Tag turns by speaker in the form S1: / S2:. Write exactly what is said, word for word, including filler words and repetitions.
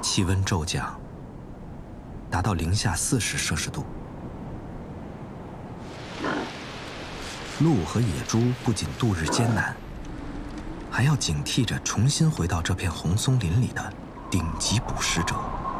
S1: 气温骤降，达到零下四十摄氏度。鹿和野猪不仅度日艰难，还要警惕着重新回到这片红松林里的顶级捕食者。